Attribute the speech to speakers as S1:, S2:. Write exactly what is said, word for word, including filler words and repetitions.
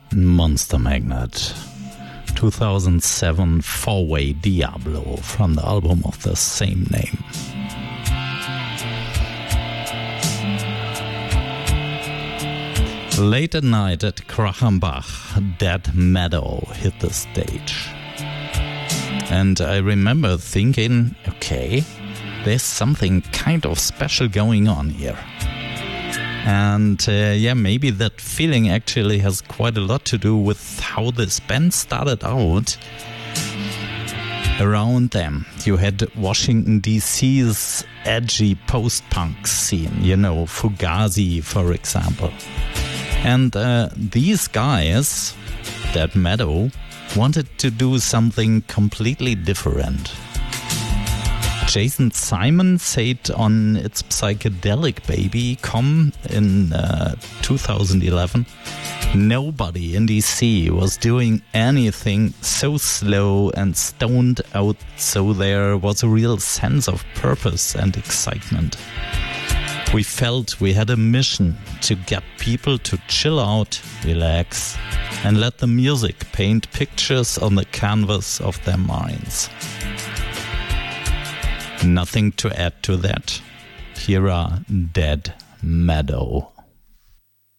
S1: Monster Magnet, two thousand seven four-way Diablo from the album of the same name. Late at night at Krachenbach, Dead Meadow hit the stage. And I remember thinking, okay, there's something kind of special going on here. And uh, yeah, maybe that feeling actually has quite a lot to do with how this band started out. Around them, you had Washington D C's edgy post-punk scene, you know, Fugazi, for example. And uh, these guys, Dead Meadow, wanted to do something completely different. Jason Simon said on It's Psychedelic Baby com in uh, two thousand eleven, nobody in D C was doing anything so slow and stoned out, so there was a real sense of purpose and excitement. We felt we had a mission to get people to chill out, relax, and let the music paint pictures on the canvas of their minds. Nothing to add to that. Here are Dead Meadow.